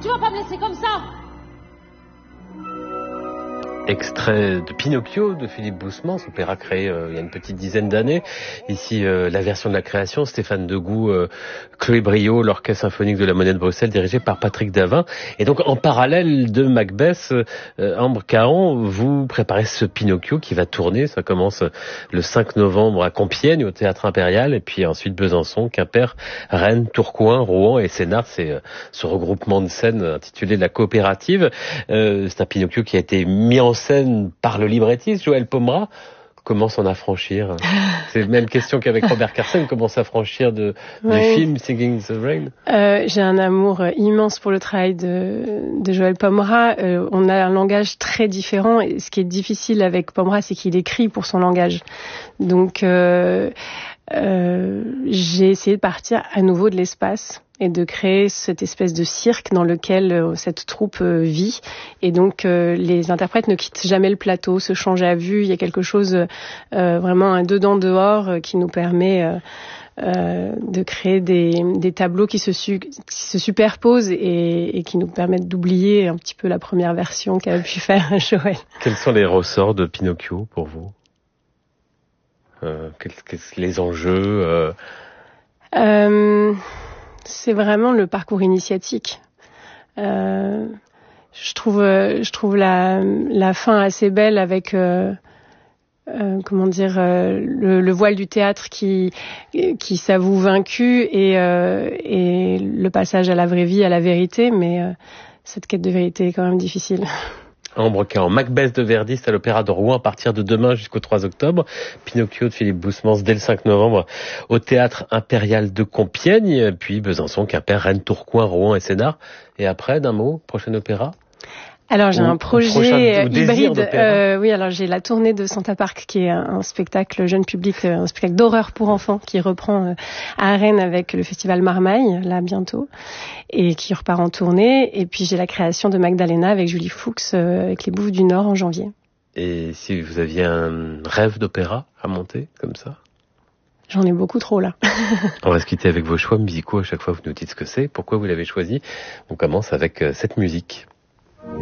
tu vas pas me laisser comme ça. Extrait de Pinocchio de Philippe Boussemans, opéra créé il y a une petite dizaine d'années. Ici, la version de la création, Stéphane Degout, Chloé Briot, l'Orchestre symphonique de la Monnaie de Bruxelles, dirigé par Patrick Davin. Et donc, en parallèle de Macbeth, Ambre Caron, vous préparez ce Pinocchio qui va tourner. Ça commence le 5 novembre à Compiègne, au Théâtre Impérial, et puis ensuite Besançon, Quimper, Rennes, Tourcoing, Rouen et Sénart. C'est ce regroupement de scènes intitulé La Coopérative. C'est un Pinocchio qui a été mis en scène par le librettiste Joël Pomera. Comment s'en affranchir? C'est la même question qu'avec Robert Carsen. Comment s'affranchir du film Singing in the Rain? J'ai un amour immense pour le travail de Joël Pomera. On a un langage très différent. Et ce qui est difficile avec Pomera, c'est qu'il écrit pour son langage. Donc, j'ai essayé de partir à nouveau de l'espace et de créer cette espèce de cirque dans lequel cette troupe vit. Et donc, les interprètes ne quittent jamais le plateau, se changent à vue. Il y a quelque chose, vraiment un dedans-dehors qui nous permet de créer des tableaux qui se superposent et qui nous permettent d'oublier un petit peu la première version qu'a pu faire Joël. Quels sont les ressorts de Pinocchio pour vous? Les enjeux C'est vraiment le parcours initiatique. Je trouve la fin assez belle avec le voile du théâtre qui s'avoue vaincu et le passage à la vraie vie, à la vérité, mais cette quête de vérité est quand même difficile. Ambre Caron, Macbeth de Verdi, c'est à l'Opéra de Rouen à partir de demain jusqu'au 3 octobre. Pinocchio de Philippe Boussemans dès le 5 novembre au Théâtre Impérial de Compiègne. Puis Besançon, Quimper, Rennes, Tourcoing, Rouen et Sénart. Et après, d'un mot, prochain opéra? Alors j'ai un projet hybride. Oui, alors j'ai la tournée de Santa Park qui est un spectacle jeune public, un spectacle d'horreur pour enfants qui reprend à Rennes avec le festival Marmaille là bientôt et qui repart en tournée. Et puis j'ai la création de Magdalena avec Julie Fuchs avec les Bouffes du Nord en janvier. Et si vous aviez un rêve d'opéra à monter comme ça? J'en ai beaucoup trop là. On va se quitter avec vos choix musicaux. À chaque fois vous nous dites ce que c'est, pourquoi vous l'avez choisi. On commence avec cette musique.